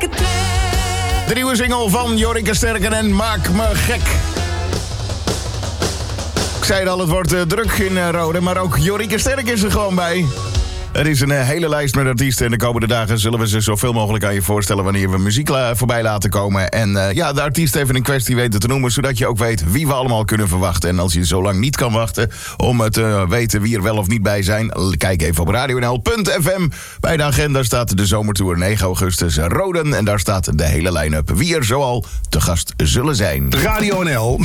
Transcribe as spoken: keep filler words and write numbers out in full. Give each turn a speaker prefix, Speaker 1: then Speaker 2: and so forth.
Speaker 1: sterke trek.
Speaker 2: De nieuwe single van Jorike Sterken en Maak me gek. Ik zei het al, het wordt uh, druk in uh, Rode, maar ook Jorike Sterk is er gewoon bij. Er is een uh, hele lijst met artiesten en de komende dagen zullen we ze zoveel mogelijk aan je voorstellen wanneer we muziek la- voorbij laten komen. En uh, ja, de artiest even in kwestie weten te noemen, zodat je ook weet wie we allemaal kunnen verwachten. En als je zo lang niet kan wachten om te uh, weten wie er wel of niet bij zijn, kijk even op radio n l punt f m. Bij de agenda staat de zomertour negen augustus Roden en daar staat de hele line-up wie er zoal te gast zullen zijn.
Speaker 3: Radio N L